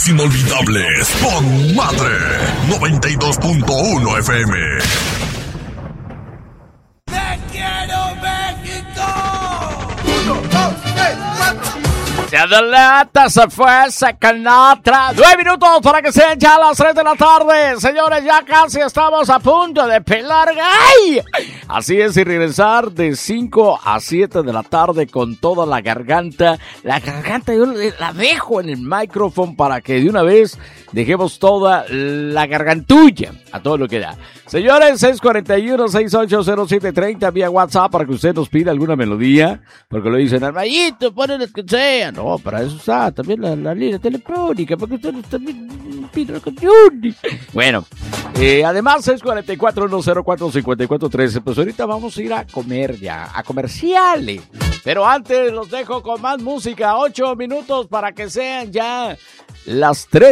Momentos inolvidables con Madre 92.1 FM. ¡Te quiero, México! 1, 2, 3, 4. Se adelanta, se fue, se canatra. 9 minutos para que sean ya las 3 de la tarde. Señores, ya casi estamos a punto de pelar. ¡Ay! Así es, y regresar de 5 a 7 de la tarde con toda la garganta. La garganta yo la dejo en el micrófono para que de una vez dejemos toda la gargantulla a todo lo que da. Señores, 641-680730 vía WhatsApp para que usted nos pida alguna melodía. Porque lo dicen, Armayito, ponen las que sean. No, para eso está también la línea telefónica, porque ustedes también piden las canciones. Bueno, además 644-104-5413. Pues ahorita vamos a ir a comer ya, a comerciales. Pero antes los dejo con más música. 8 minutos para que sean ya las 3